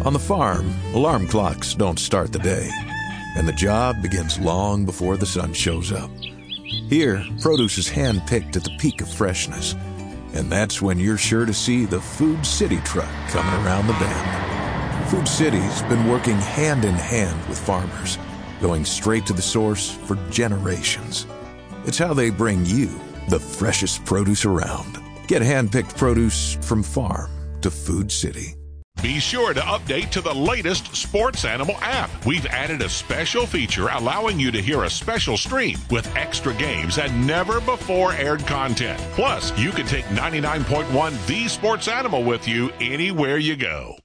On the farm, alarm clocks don't start the day, and the job begins long before the sun shows up. Here, produce is hand-picked at the peak of freshness, and that's when you're sure to see the Food City truck coming around the bend. Food City's been working hand in hand with farmers, going straight to the source for generations. It's how they bring you the freshest produce around. Get hand-picked produce from farm to Food City. Be sure to update to the latest Sports Animal app. We've added a special feature allowing you to hear a special stream with extra games and never-before-aired content. Plus, you can take 99.1 The Sports Animal with you anywhere you go.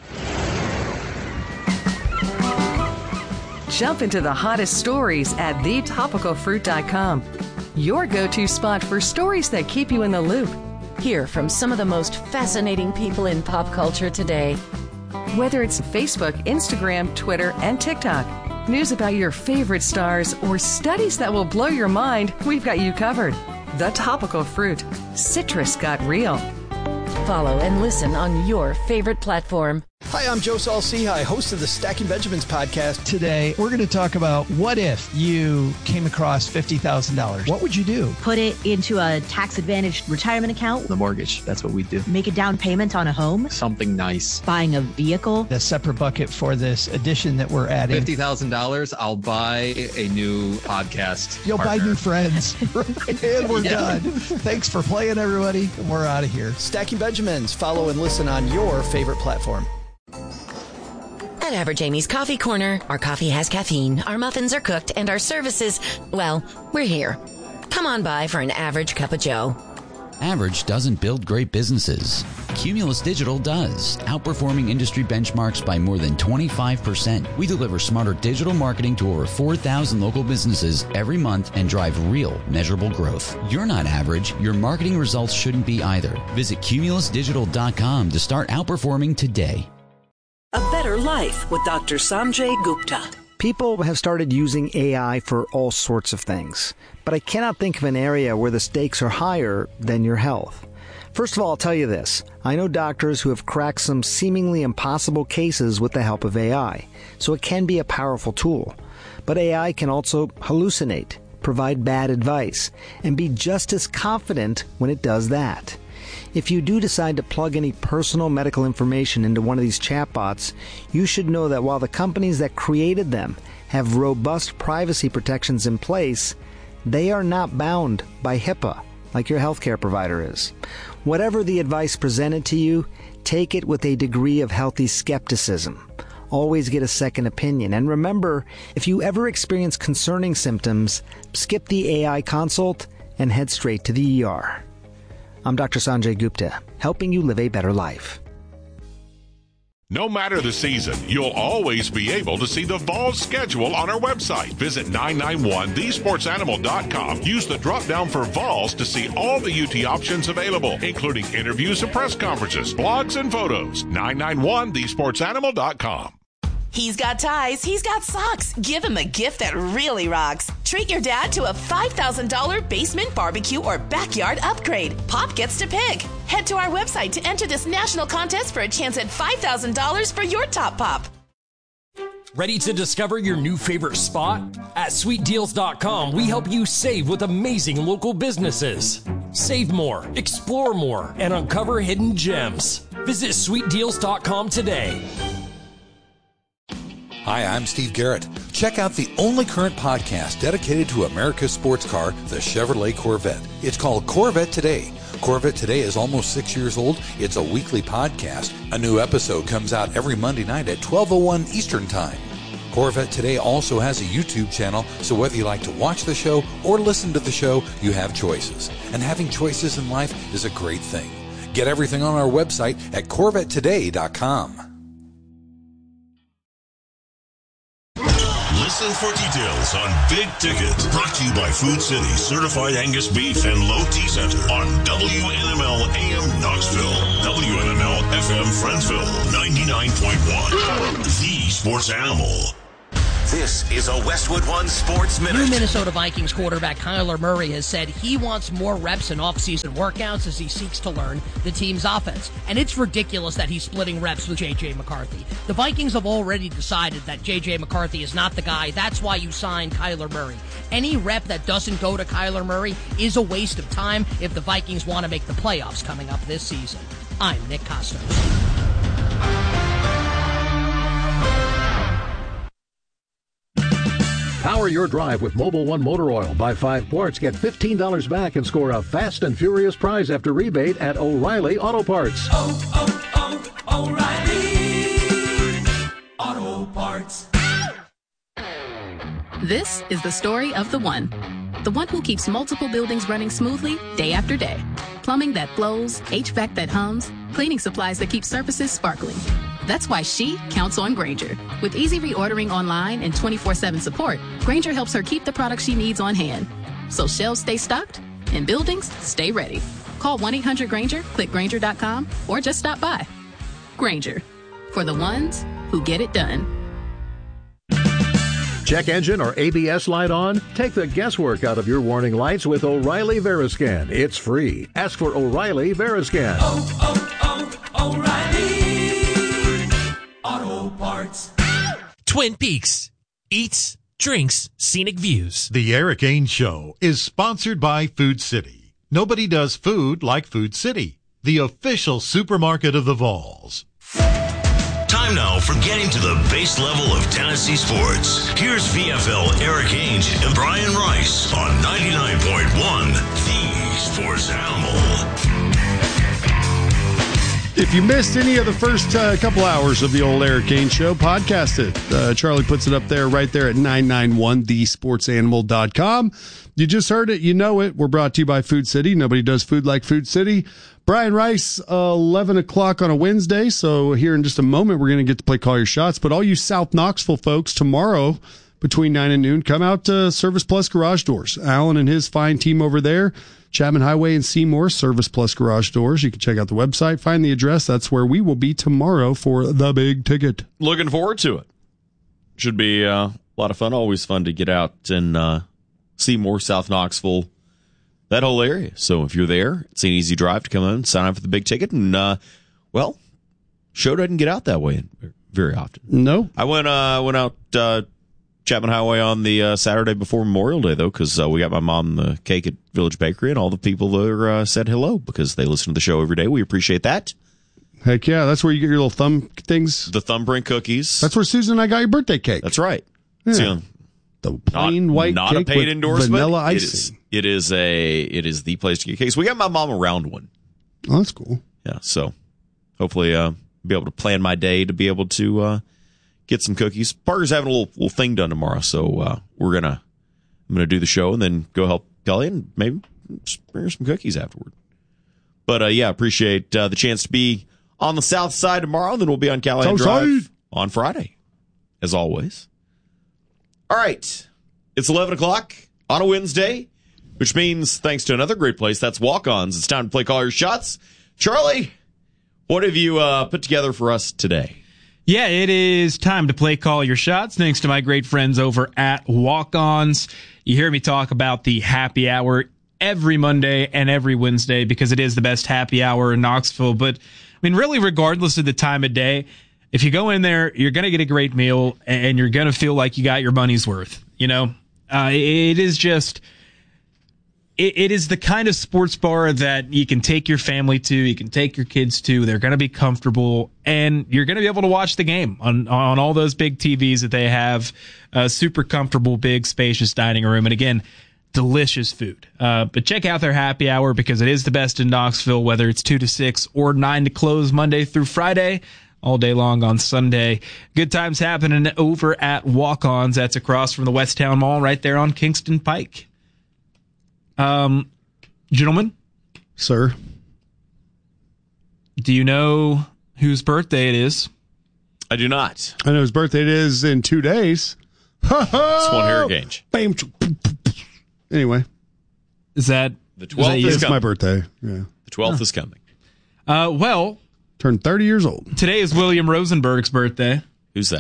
Jump into the hottest stories at thetopicalfruit.com. Your go-to spot for stories that keep you in the loop. Hear from some of the most fascinating people in pop culture today. Whether it's Facebook, Instagram, Twitter, and TikTok, news about your favorite stars, or studies that will blow your mind, we've got you covered. The Topical Fruit. Citrus got real. Follow and listen on your favorite platform. Hi, I'm Joe Saul-Sehy, host of the Stacking Benjamins podcast. Today, we're going to talk about what if you came across $50,000? What would you do? Put it into a tax-advantaged retirement account. The mortgage, that's what we do. Make a down payment on a home. Something nice. Buying a vehicle. A separate bucket for this addition that we're adding. $50,000, I'll buy a new podcast. You'll buy new friends. And we're done. Thanks for playing, everybody. And we're out of here. Stacking Benjamins. Follow and listen on your favorite platform. At Average Amy's Coffee Corner, our coffee has caffeine, our muffins are cooked, and our services, well, we're here. Come on by for an average cup of joe. Average doesn't build great businesses. Cumulus Digital does, outperforming industry benchmarks by more than 25%. We deliver smarter digital marketing to over 4,000 local businesses every month and drive real, measurable growth. You're not average. Your marketing results shouldn't be either. Visit cumulusdigital.com to start outperforming today. A Better Life with Dr. Sanjay Gupta. People have started using AI for all sorts of things, but I cannot think of an area where the stakes are higher than your health. First of all, I'll tell you this. I know doctors who have cracked some seemingly impossible cases with the help of AI, so it can be a powerful tool. But AI can also hallucinate, provide bad advice, and be just as confident when it does that. If you do decide to plug any personal medical information into one of these chatbots, you should know that while the companies that created them have robust privacy protections in place, they are not bound by HIPAA like your healthcare provider is. Whatever the advice presented to you, take it with a degree of healthy skepticism. Always get a second opinion. And remember, if you ever experience concerning symptoms, skip the AI consult and head straight to the ER. I'm Dr. Sanjay Gupta, helping you live a better life. No matter the season, you'll always be able to see the Vols schedule on our website. Visit 991thesportsanimal.com. Use the drop-down for Vols to see all the UT options available, including interviews and press conferences, blogs, and photos. 991thesportsanimal.com. He's got ties, he's got socks. Give him a gift that really rocks. Treat your dad to a $5,000 basement barbecue or backyard upgrade. Pop gets to pick. Head to our website to enter this national contest for a chance at $5,000 for your top pop. Ready to discover your new favorite spot? At sweetdeals.com, we help you save with amazing local businesses. Save more, explore more, and uncover hidden gems. Visit sweetdeals.com today. Hi, I'm Steve Garrett. Check out the only current podcast dedicated to America's sports car, the Chevrolet Corvette. It's called Corvette Today. Corvette Today is almost 6 years old. It's a weekly podcast. A new episode comes out every Monday night at 12:01 Eastern Time. Corvette Today also has a YouTube channel, so whether you like to watch the show or listen to the show, you have choices. And having choices in life is a great thing. Get everything on our website at CorvetteToday.com. Listen for details on Big Ticket. Brought to you by Food City, Certified Angus Beef and Low T Center on WNML AM Knoxville, WNML FM Friendsville, 99.1. The Sports Animal. This is a Westwood One Sports Minute. New Minnesota Vikings quarterback Kyler Murray has said he wants more reps in off-season workouts as he seeks to learn the team's offense. And it's ridiculous that he's splitting reps with J.J. McCarthy. The Vikings have already decided that J.J. McCarthy is not the guy. That's why you signed Kyler Murray. Any rep that doesn't go to Kyler Murray is a waste of time if the Vikings want to make the playoffs coming up this season. I'm Nick Costos. Power your drive with Mobil 1 Motor Oil. Buy 5 quarts, get $15 back, and score a fast and furious prize after rebate at O'Reilly Auto Parts. O'Reilly Auto Parts. This is the story of the one who keeps multiple buildings running smoothly day after day. Plumbing that flows, HVAC that hums, cleaning supplies that keep surfaces sparkling. That's why she counts on Grainger. With easy reordering online and 24/7 support, Grainger helps her keep the products she needs on hand. So shelves stay stocked and buildings stay ready. Call 1-800-GRAINGER, click Grainger.com, or just stop by. Grainger, for the ones who get it done. Check engine or ABS light on? Take the guesswork out of your warning lights with O'Reilly Veriscan. It's free. Ask for O'Reilly Veriscan. O'Reilly Auto Parts. Twin Peaks. Eats, drinks, scenic views. The Eric Ainge Show is sponsored by Food City. Nobody does food like Food City, the official supermarket of the Vols. Time now for getting to the base level of Tennessee sports. Here's VFL Eric Ainge and Brian Rice on 99.1, the Sports Animal. If you missed any of the first couple hours of the old Eric Ainge Show, podcast it. Charlie puts it up there, right there at 991thesportsanimal.com. You just heard it. You know it. We're brought to you by Food City. Nobody does food like Food City. Brian Rice, 11 o'clock on a Wednesday. So here in just a moment, we're going to get to play Call Your Shots. But all you South Knoxville folks, tomorrow between 9 and noon, come out to Service Plus Garage Doors. Alan and his fine team over there. Chapman Highway and Seymour, Service Plus Garage Doors. You can check out the website, find the address. That's where we will be tomorrow for the big ticket. Looking forward to it. Should be a lot of fun. Always fun to get out and Seymour, South Knoxville, that whole area. So if you're there, it's an easy drive to come in, sign up for the big ticket. And, show doesn't get out that way very often. No. I went out Chapman Highway on the Saturday before Memorial Day, though, because we got my mom the cake at Village Bakery, and all the people there said hello because they listen to the show every day. We appreciate that. Heck yeah, that's where you get your little thumb things. The thumbprint cookies. That's where Susan and I got your birthday cake. That's right. Yeah. The plain white not cake a paid with endorsement. Vanilla icing. It is the place to get cakes. We got my mom a round one. Oh, that's cool. Yeah, so hopefully be able to plan my day to be able to get some cookies. Parker's having a little thing done tomorrow, so I'm gonna do the show and then go help Kelly and maybe just bring her some cookies afterward. But appreciate the chance to be on the south side tomorrow. Then we'll be on Callahan Drive on Friday, as always. All right, it's 11 o'clock on a Wednesday, which means thanks to another great place, that's Walk-Ons. It's time to play Call Your Shots. Charlie, what have you put together for us today? Yeah, it is time to play Call Your Shots, thanks to my great friends over at Walk-Ons. You hear me talk about the happy hour every Monday and every Wednesday because it is the best happy hour in Knoxville. But, I mean, really, regardless of the time of day, if you go in there, you're going to get a great meal and you're going to feel like you got your money's worth. You know, it is just... It is the kind of sports bar that you can take your family to, you can take your kids to. They're going to be comfortable, and you're going to be able to watch the game on all those big TVs that they have. Super comfortable, big, spacious dining room, and again, delicious food. But check out their happy hour because it is the best in Knoxville, whether it's 2 to 6 or 9 to close Monday through Friday. All day long on Sunday. Good times happening over at Walk-Ons. That's across from the Westtown Mall right there on Kingston Pike. Gentlemen, sir, do you know whose birthday it is? I do not. I know whose birthday it is in 2 days. It's one Eric Ainge. Anyway, is that the 12th? It's my birthday. Yeah, the 12th is coming. Well, turned 30 years old. Today is William Rosenberg's birthday. Who's that?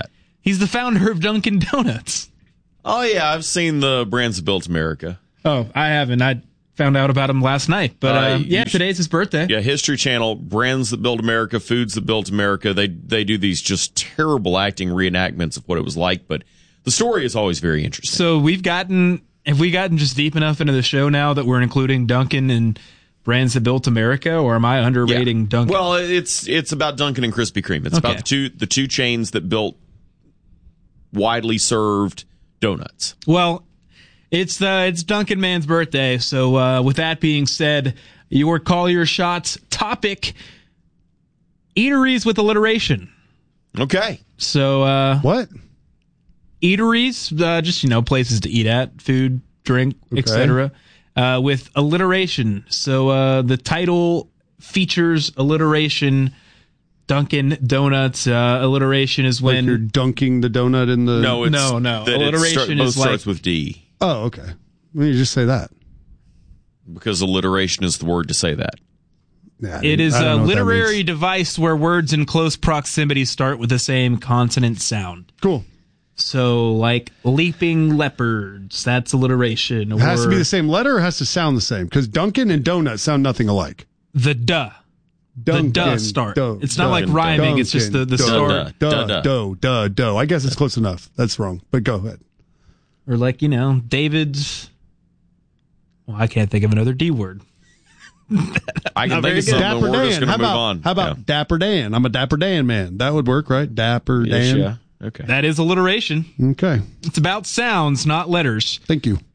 He's the founder of Dunkin' Donuts. Oh, yeah, I've seen the Brands That Built America. Oh, I haven't. I found out about him last night. But today's his birthday. Yeah, History Channel, Brands That Built America, Foods That Built America. They do these just terrible acting reenactments of what it was like, but the story is always very interesting. So have we gotten just deep enough into the show now that we're including Dunkin' and Brands That Built America, or am I underrating Dunkin'? Well, it's about Dunkin' and Krispy Kreme. It's about the two chains that built widely served donuts. Well, it's Dunkin' Man's birthday, so with that being said, your Call Your Shots topic, eateries with alliteration. Okay. So what? Eateries, just places to eat at, food, drink, etc. With alliteration. So the title features alliteration. Dunkin' Donuts alliteration is when you're dunking the donut in the. No. Alliteration both is like starts with D. Oh, okay. Why don't you just say that? Because alliteration is the word to say that. Yeah, it is a literary device where words in close proximity start with the same consonant sound. Cool. So, like leaping leopards, that's alliteration. It has to be the same letter or it has to sound the same? Because Dunkin' and donut sound nothing alike. The duh. Dunkin', the duh start. It's not like rhyming, it's just the start. Duh. I guess it's close enough. That's wrong, but go ahead. Or like, David's... Well, I can't think of another D word. I can think of something. Dapper We're just Dan. going to move on. How about Dapper Dan? I'm a Dapper Dan man. That would work, right? Dapper Dan. Yeah. Okay. That is alliteration. Okay. It's about sounds, not letters. Thank you.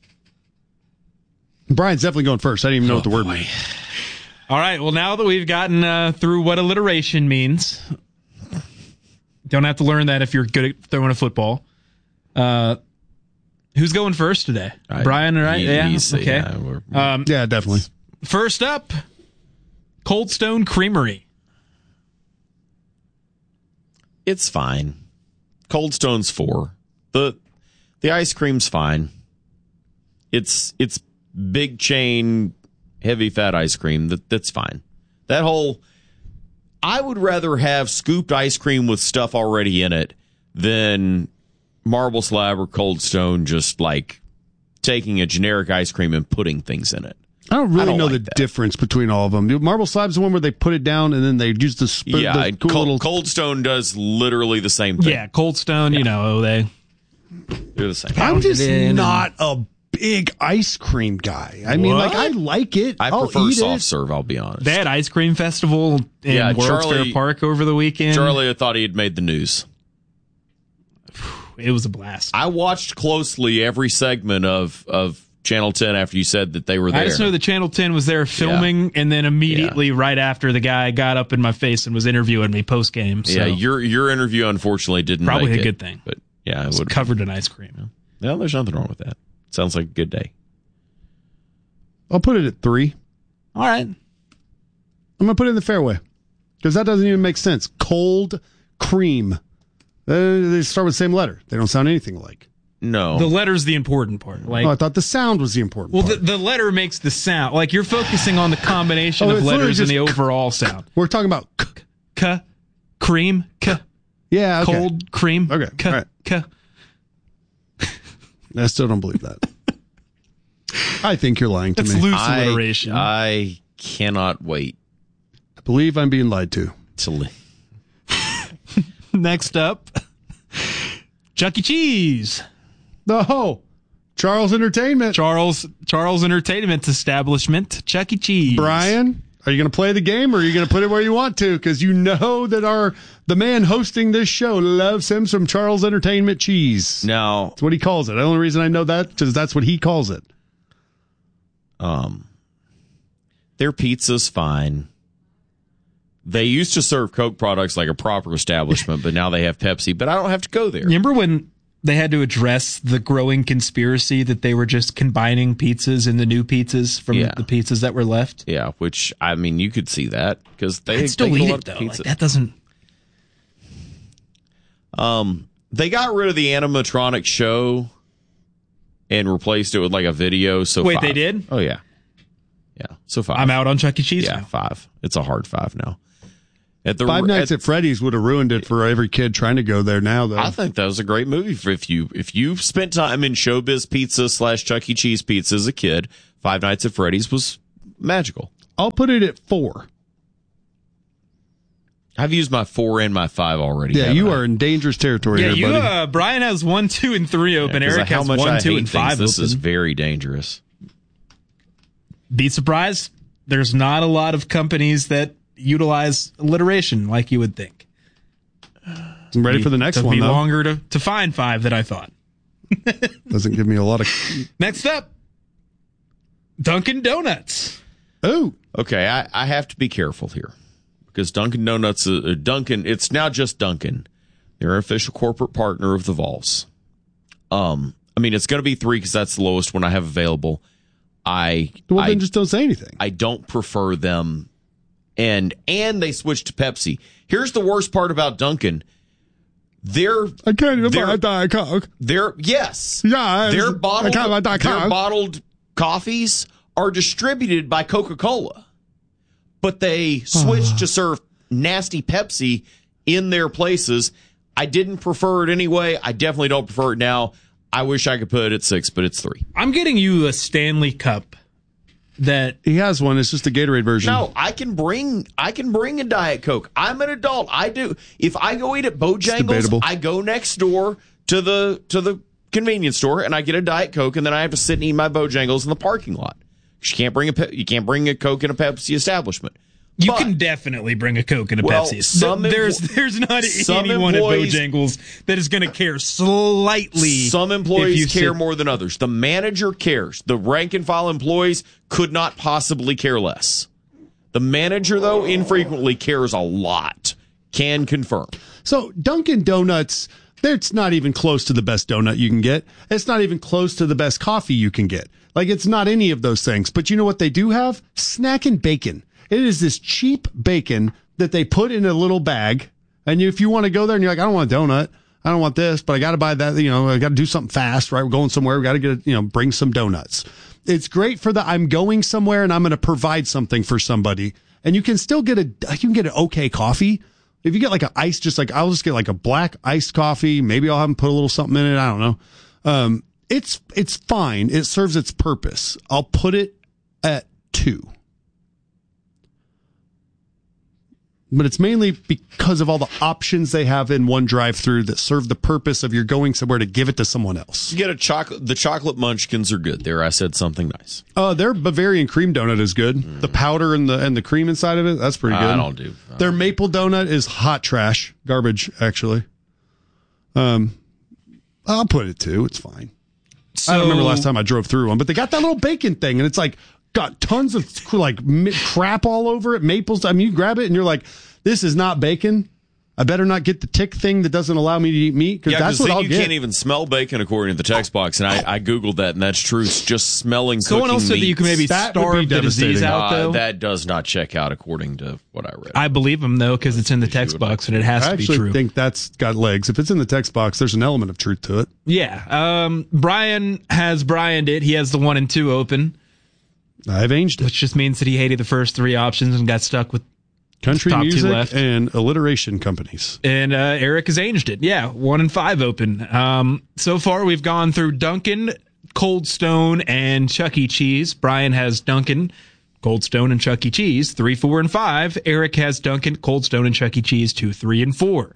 Brian's definitely going first. I didn't even know what the word meant. All right. Well, now that we've gotten through what alliteration means, don't have to learn that if you're good at throwing a football. Who's going first today? Brian, right? Easy. Okay. Yeah, definitely. First up, Cold Stone Creamery. It's fine. Cold Stone's 4. The ice cream's fine. It's big chain, heavy fat ice cream. That's fine. That whole, I would rather have scooped ice cream with stuff already in it than Marble Slab or Cold Stone just like taking a generic ice cream and putting things in it. I don't really know the difference between all of them. Marble Slab's the one where they put it down and then they use the spoon. Yeah, Cold Stone does literally the same thing. Yeah, Cold Stone, they're the same. I'm just not a big ice cream guy. I mean, I like it. I prefer soft serve, I'll be honest. They had Ice Cream Festival in World's Fair Park over the weekend. Charlie, I thought he had made the news. It was a blast. I watched closely every segment of Channel 10 after you said that they were there. I just know that Channel 10 was there filming, and then immediately right after, the guy got up in my face and was interviewing me post-game. So. Yeah, your interview unfortunately didn't probably make a good thing. But yeah, it was covered in ice cream. No, there's nothing wrong with that. Sounds like a good day. I'll put it at 3. All right. I'm going to put it in the fairway because that doesn't even make sense. Cold cream. They start with the same letter. They don't sound anything alike. No. The letter's the important part. I thought the sound was the important part. Well, the letter makes the sound. Like, you're focusing on the combination of letters and the overall sound. We're talking about cream, yeah, okay. Cold cream, okay. All right. I still don't believe that. I think you're lying to me. It's loose alliteration. I cannot wait. I believe I'm being lied to. Next up, Chuck E. Cheese. Oh, Charles Entertainment. Charles Entertainment Establishment, Chuck E. Cheese. Brian, are you going to play the game or are you going to put it where you want to? Because you know that the man hosting this show loves him some Charles Entertainment cheese. Now, that's what he calls it. The only reason I know that because that's what he calls it. Their pizza's fine. They used to serve Coke products like a proper establishment, but now they have Pepsi. But I don't have to go there. Remember when they had to address the growing conspiracy that they were just combining pizzas in the new pizzas from the pizzas that were left? Yeah, which, I mean, you could see that because they still eat a lot of pizza. Like, that doesn't... They got rid of the animatronic show and replaced it with like a video. So wait, 5. They did? Oh, yeah. Yeah, so 5. I'm out on Chuck E. Cheese now. now. 5. It's a hard 5 now. Five Nights at Freddy's would have ruined it for every kid trying to go there now, though. I think that was a great movie for if you spent time in Showbiz Pizza / Chuck E. Cheese Pizza as a kid. Five Nights at Freddy's was magical. I'll put it at 4. I've used my 4 and my 5 already. Yeah, you are in dangerous territory here, buddy. Brian has 1, 2, and 3 open. Eric has 1, 2, and 5 This open. is very dangerous. Be surprised. There's not a lot of companies that utilize alliteration like you would think. I'm ready for the next one, though. It'll be longer to find 5 than I thought. Doesn't give me a lot of... Next up, Dunkin' Donuts. Oh. Okay, I have to be careful here because Dunkin' Donuts, it's now just Dunkin'. They're an official corporate partner of the Vols. I mean, it's going to be 3 because that's the lowest one I have available. Then just don't say anything. I don't prefer them. And they switched to Pepsi. Here's the worst part about Dunkin'. I can't even buy a Diet Coke. Their bottled coffees are distributed by Coca-Cola. But they switched to serve nasty Pepsi in their places. I didn't prefer it anyway. I definitely don't prefer it now. I wish I could put it at 6, but it's 3. I'm getting you a Stanley Cup. That he has one. It's just a Gatorade version. No, I can bring a Diet Coke. I'm an adult. I do. If I go eat at Bojangles, I go next door to the convenience store and I get a Diet Coke, and then I have to sit and eat my Bojangles in the parking lot. You can't bring a Coke in a Pepsi establishment. You can definitely bring a Coke in a Pepsi. There's not anyone at Bojangles that is going to care slightly. Some employees care more than others. The manager cares. The rank and file employees could not possibly care less. The manager, though, infrequently cares a lot. Can confirm. So Dunkin' Donuts, it's not even close to the best donut you can get. It's not even close to the best coffee you can get. Like, it's not any of those things. But you know what they do have? Snack and bacon. It is this cheap bacon that they put in a little bag. And if you want to go there and you're like, I don't want a donut, I don't want this, but I got to buy that, I got to do something fast, right? We're going somewhere. We got to get, bring some donuts. It's great for I'm going somewhere and I'm going to provide something for somebody. And you can still get an okay coffee. If you get like an ice, I'll just get like a black iced coffee. Maybe I'll have them put a little something in it. I don't know. It's fine. It serves its purpose. I'll put it at 2. But it's mainly because of all the options they have in one drive-through that serve the purpose of you're going somewhere to give it to someone else. You get the chocolate munchkins are good. There, I said something nice. Their Bavarian cream donut is good. The powder and the cream inside of it, that's pretty good. I don't do. Their maple donut is hot trash. Garbage, actually. I'll put it 2. It's fine. I don't remember last time I drove through one, but they got that little bacon thing, and it's like, got tons of crap all over it. Maples. I mean, you grab it and you're like, this is not bacon. I better not get the tick thing that doesn't allow me to eat meat because that's what I'll get. You can't even smell bacon according to the text box, and I Googled that, and that's true. It's just smelling cooking Someone else said that you can maybe starve the disease out, though. That does not check out according to what I read. I believe him, though, because it's in the text box, and it has to be true. I actually think that's got legs. If it's in the text box, there's an element of truth to it. Yeah. Brian has Brian'd it. He has the 1 and 2 open. I've aged it. Which just means that he hated the first 3 options and got stuck with country top music 2 left. And alliteration companies. And Eric has aged it. Yeah, 1 and 5 open. So far, we've gone through Dunkin', Cold Stone, and Chuck E. Cheese. Brian has Dunkin', Cold Stone, and Chuck E. Cheese, 3, 4, and 5. Eric has Dunkin', Cold Stone, and Chuck E. Cheese, 2, 3, and 4.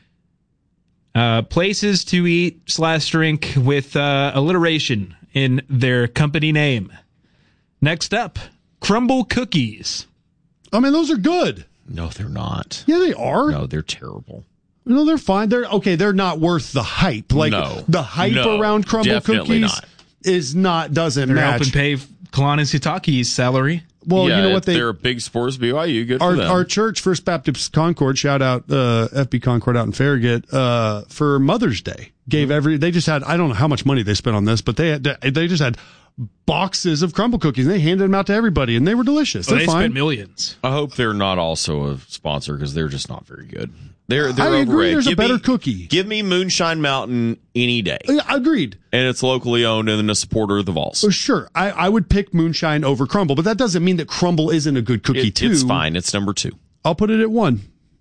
Places to eat / drink with alliteration in their company name. Next up, Crumble Cookies. I mean, those are good. No, they're not. Yeah, they are. No, they're terrible. No, they're fine. They're not worth the hype. Like the hype around Crumble Cookies doesn't match. They're helping pay Kalani's Itake's salary. Well, yeah, you know what? They're a big sports BYU. Good for them. Our church, First Baptist Concord, shout out FB Concord out in Farragut, for Mother's Day gave they just had, I don't know how much money they spent on this, but they just had boxes of Crumble Cookies and they handed them out to everybody and they were delicious. Well, they spent millions. I hope they're not also a sponsor because they're just not very good. They're I agree. overrated. There's a better cookie. Give me Moonshine Mountain any day. Agreed. And it's locally owned and a supporter of the Vols. Sure. I would pick Moonshine over Crumble, but that doesn't mean that Crumble isn't a good cookie too. It's fine. It's number 2. I'll put it at 1.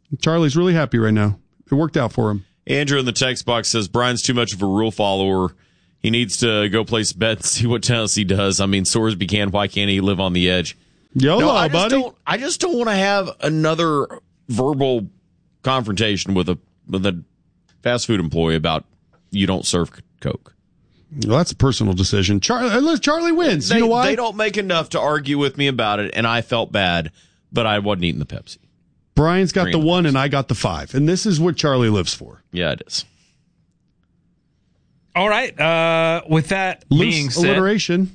Charlie's really happy right now. It worked out for him. Andrew in the text box says Brian's too much of a rule follower. He needs to go place bets, see what Tennessee does. I mean, Sorsby can. Why can't he live on the edge? YOLO, buddy. I just don't want to have another verbal confrontation with a fast food employee about you don't serve Coke. Well, that's a personal decision. Charlie wins. You know why? They don't make enough to argue with me about it, and I felt bad, but I wasn't eating the Pepsi. Brian's got the 1 and I got the 5. And this is what Charlie lives for. Yeah, it is. All right. With that being said, alliteration.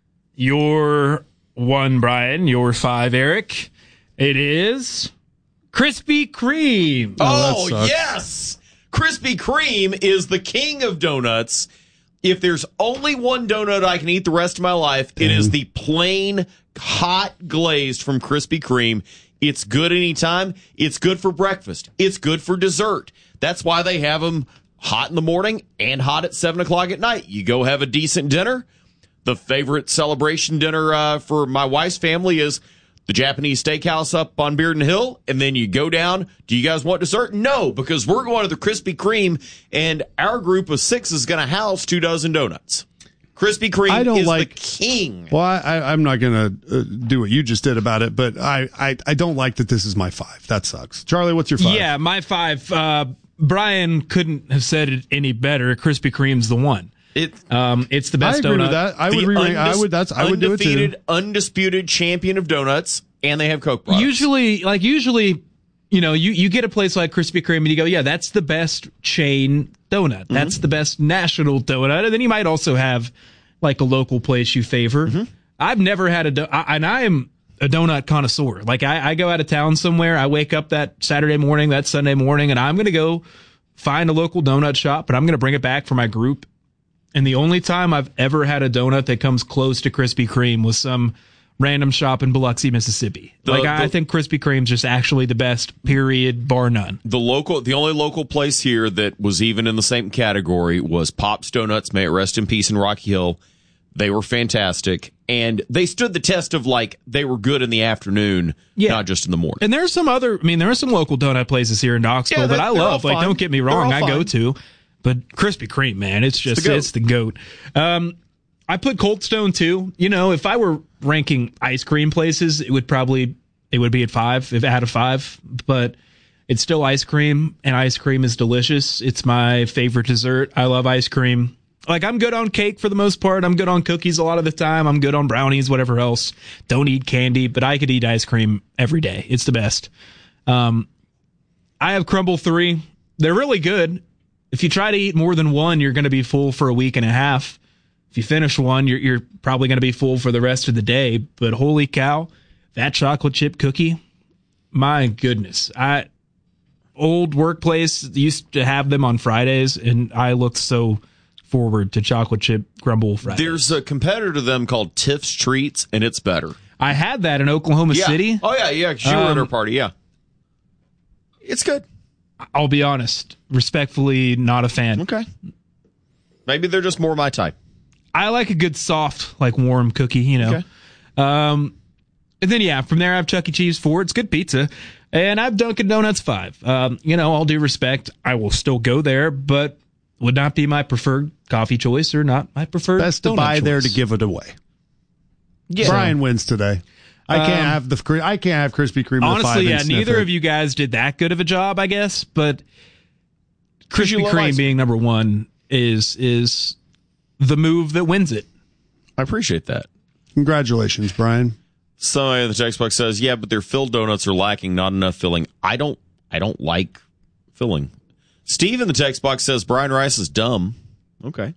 Your 1, Brian. Your 5, Eric. It is Krispy Kreme. Oh yes! Krispy Kreme is the king of donuts. If there's only one donut I can eat the rest of my life, it is the plain hot glazed from Krispy Kreme. It's good anytime. It's good for breakfast. It's good for dessert. That's why they have them hot in the morning and hot at 7 o'clock at night. You go have a decent dinner. The favorite celebration dinner for my wife's family is the Japanese steakhouse up on Bearden Hill, and then you go down. Do you guys want dessert? No, because we're going to the Krispy Kreme, and our group of 6 is going to house 24 donuts. Krispy Kreme is the king. Well, I'm not going to do what you just did about it, but I don't like that this is my 5. That sucks. Charlie, what's your 5? Yeah, my 5. Brian couldn't have said it any better. Krispy Kreme's the one. It's the best donut. I agree with that. I would do it too. Undisputed champion of donuts, and they have Coke products. Usually, you know, you get a place like Krispy Kreme and you go, yeah, that's the best chain donut. Mm-hmm. That's the best national donut. And then you might also have like a local place you favor. Mm-hmm. I've never had and I am a donut connoisseur. Like I go out of town somewhere, I wake up that Saturday morning, that Sunday morning, and I'm going to go find a local donut shop, but I'm going to bring it back for my group. And the only time I've ever had a donut that comes close to Krispy Kreme was some random shop in Biloxi, Mississippi. I think Krispy Kreme's just actually the best, period, bar none. The only local place here that was even in the same category was Pop's Donuts. May it rest in peace in Rocky Hill. They were fantastic, and they stood the test of they were good in the afternoon, not just in the morning. And there are some local donut places here in Knoxville that I love. Don't get me wrong, I go to. But Krispy Kreme, man, it's the GOAT. I put Cold Stone too. You know, if I were ranking ice cream places, it would be at 5 if out of 5. But it's still ice cream, and ice cream is delicious. It's my favorite dessert. I love ice cream. I'm good on cake for the most part. I'm good on cookies a lot of the time. I'm good on brownies, whatever else. Don't eat candy, but I could eat ice cream every day. It's the best. I have Crumble 3. They're really good. If you try to eat more than one, you're going to be full for a week and a half. If you finish one, you're probably going to be full for the rest of the day. But holy cow, that chocolate chip cookie, my goodness. Old workplace used to have them on Fridays, and I looked so forward to chocolate chip crumble Fridays. There's a competitor to them called Tiff's Treats, and it's better. I had that in Oklahoma City. Oh, yeah, because you were at our party, yeah. It's good. I'll be honest, respectfully, not a fan. Okay. Maybe they're just more my type. I like a good soft, warm cookie, you know. Okay. And then, from there I have Chuck E. Cheese 4. It's good pizza. And I have Dunkin' Donuts 5. All due respect, I will still go there, but would not be my preferred coffee choice or not my preferred best to buy choice. There to give it away. Yeah. Brian wins today. I can't have Krispy Kreme. Honestly, neither of you guys did that good of a job, I guess. But Krispy Kreme being number 1 is the move that wins it. I appreciate that. Congratulations, Brian. Somebody in the text box says, "Yeah, but their filled donuts are lacking, not enough filling." I don't like filling. Steve in the text box says Brian Rice is dumb. Okay.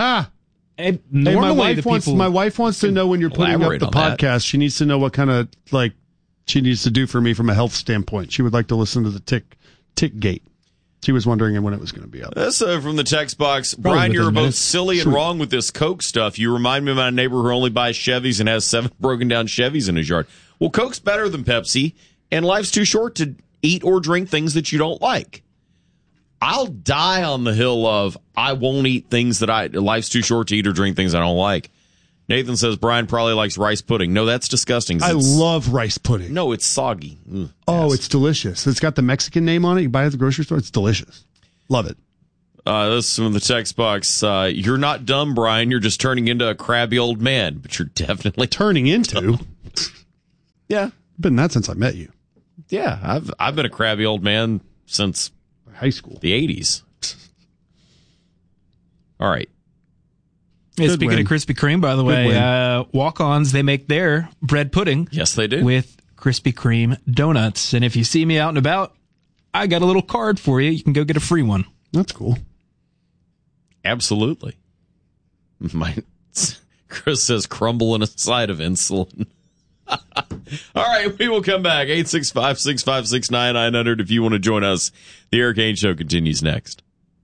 My wife wants to know when you're putting up the podcast. She needs to know what kind of she needs to do for me from a health standpoint. She would like to listen to the tick gate. She was wondering when it was going to be up. That's from the text box. Probably Brian, you're both silly and wrong with this Coke stuff. You remind me of my neighbor who only buys Chevys and has 7 broken down Chevys in his yard. Well, Coke's better than Pepsi, and life's too short to eat or drink things that you don't like. I'll die on the hill of I won't eat things that life's too short to eat or drink things I don't like. Nathan says Brian probably likes rice pudding. No, that's disgusting. I love rice pudding. No, it's soggy. It's delicious. It's got the Mexican name on it. You buy it at the grocery store. It's delicious. Love it. This is from the text box. You're not dumb, Brian. You're just turning into a crabby old man. But you're definitely turning into. Yeah. Been that since I met you. Yeah, I've been a crabby old man since high school, the 80s. All right. Hey, speaking of Krispy Kreme, by the way, Walk-Ons, they make their bread pudding. Yes, they do. With Krispy Kreme donuts. And if you see me out and about, I got a little card for you. You can go get a free one. That's cool. Absolutely. Chris says crumble in a side of insulin. All right, we will come back. 865-656-9900 if you want to join us. The Eric Haynes Show continues next.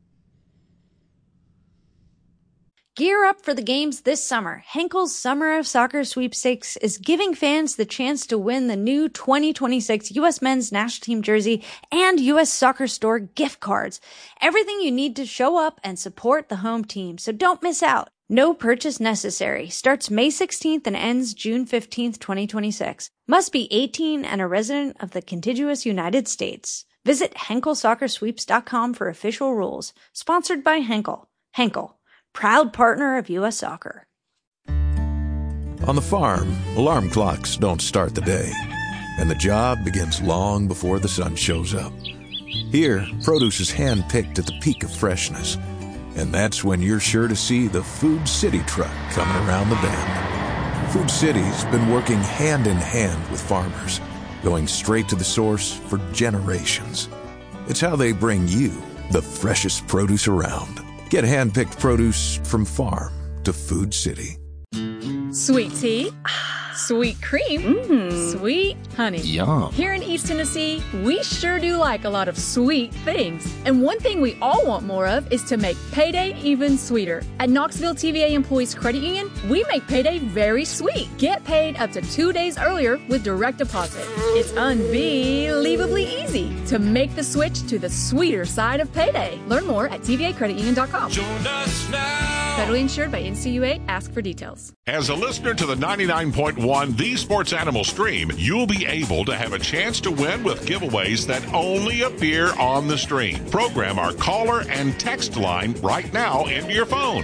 Gear up for the games this summer. Henkel's Summer of Soccer Sweepstakes is giving fans the chance to win the new 2026 U.S. Men's National Team jersey and U.S. Soccer Store gift cards. Everything you need to show up and support the home team, so don't miss out. No purchase necessary. Starts May 16th and ends June 15th, 2026. Must be 18 and a resident of the contiguous United States. Visit HenkelSoccerSweeps.com for official rules. Sponsored by Henkel. Henkel, proud partner of U.S. Soccer. On the farm, alarm clocks don't start the day, and the job begins long before the sun shows up. Here, produce is hand-picked at the peak of freshness, and that's when you're sure to see the Food City truck coming around the bend. Food City's been working hand in hand with farmers, going straight to the source for generations. It's how they bring you the freshest produce around. Get hand-picked produce from farm to Food City. Sweet tea, sweet cream, sweet honey. Yum. Here in East Tennessee, we sure do like a lot of sweet things. And one thing we all want more of is to make payday even sweeter. At Knoxville TVA Employees Credit Union, we make payday very sweet. Get paid up to 2 days earlier with direct deposit. It's unbelievably easy to make the switch to the sweeter side of payday. Learn more at tvacreditunion.com. Join us now. Federally insured by NCUA. Ask for details. As a listener to the 99.1 The Sports Animal stream, you'll be able to have a chance to win with giveaways that only appear on the stream. Program our caller and text line right now into your phone.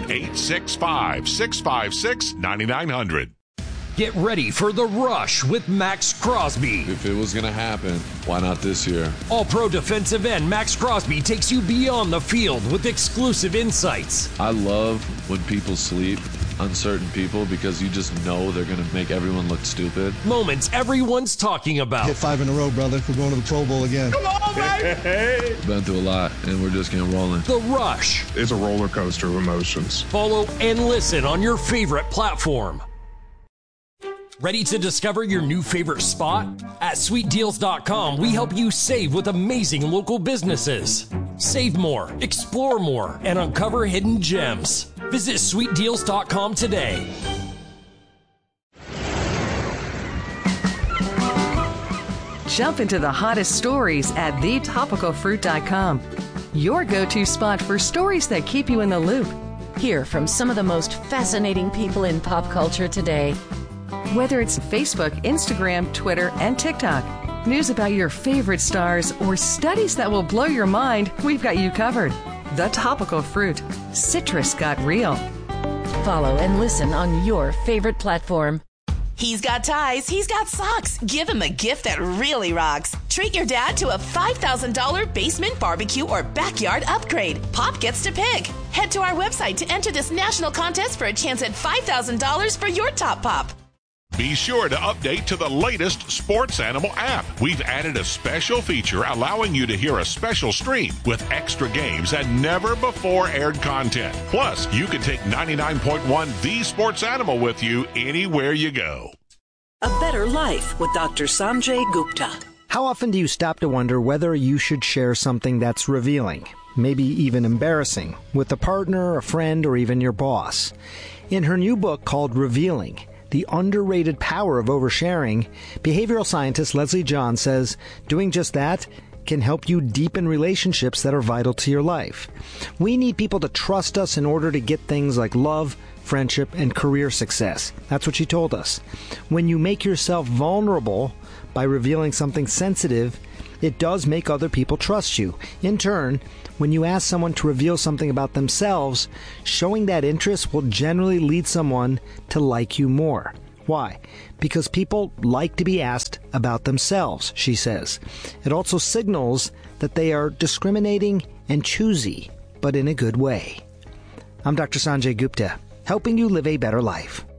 865-656-9900. Get ready for the rush with Max Crosby. If it was going to happen, why not this year? All-pro defensive end Max Crosby takes you beyond the field with exclusive insights. I love when people sleep, uncertain people, because you just know they're going to make everyone look stupid. Moments everyone's talking about. Hit 5 in a row, brother. We're going to the Pro Bowl again. Come on, baby! Been through a lot, and we're just getting rolling. The Rush. It's a roller coaster of emotions. Follow and listen on your favorite platform. Ready to discover your new favorite spot? At SweetDeals.com, we help you save with amazing local businesses. Save more, explore more, and uncover hidden gems. Visit SweetDeals.com today. Jump into the hottest stories at TheTopicalFruit.com. Your go-to spot for stories that keep you in the loop. Hear from some of the most fascinating people in pop culture today. Whether it's Facebook, Instagram, Twitter, and TikTok, news about your favorite stars, or studies that will blow your mind, we've got you covered. The Topical Fruit. Citrus got real. Follow and listen on your favorite platform. He's got ties, he's got socks. Give him a gift that really rocks. Treat your dad to a $5,000 basement barbecue or backyard upgrade. Pop gets to pick. Head to our website to enter this national contest for a chance at $5,000 for your top pop. Be sure to update to the latest Sports Animal app. We've added a special feature allowing you to hear a special stream with extra games and never before aired content. Plus, you can take 99.1 The Sports Animal with you anywhere you go. A Better Life with Dr. Sanjay Gupta. How often do you stop to wonder whether you should share something that's revealing, maybe even embarrassing, with a partner, a friend, or even your boss? In her new book called Revealing, The Underrated Power of Oversharing, behavioral scientist Leslie John says doing just that can help you deepen relationships that are vital to your life. We need people to trust us in order to get things like love, friendship, and career success. That's what she told us. When you make yourself vulnerable by revealing something sensitive, it does make other people trust you. In turn, when you ask someone to reveal something about themselves, showing that interest will generally lead someone to like you more. Why? Because people like to be asked about themselves, she says. It also signals that they are discriminating and choosy, but in a good way. I'm Dr. Sanjay Gupta, helping you live a better life.